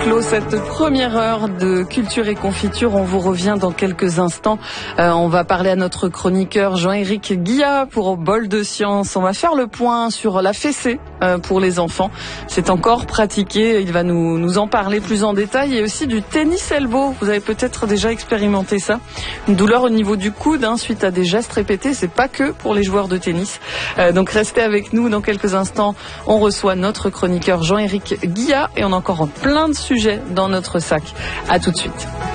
clôt cette première heure de culture et confiture. On vous revient dans quelques instants. On va parler à notre chroniqueur Jean-Éric Guillat pour Bol de Science. On va faire le point sur la fessée pour les enfants. C'est encore pratiqué. Il va nous en parler plus en détail. Et aussi du tennis elbow. Vous avez peut-être déjà expérimenté ça. Une douleur au niveau du coude suite à des gestes répétés. C'est pas que pour les joueurs de tennis. Donc restez avec nous. Dans quelques instants, on reçoit notre chroniqueur Jean-Éric Guillat et on a encore plein de sujets dans notre sac. À tout de suite.